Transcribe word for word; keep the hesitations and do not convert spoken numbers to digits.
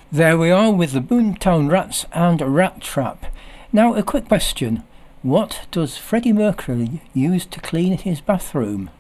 There we are with the Boomtown Rats and Rat Trap. Now a quick question. What does Freddie Mercury use to clean his bathroom?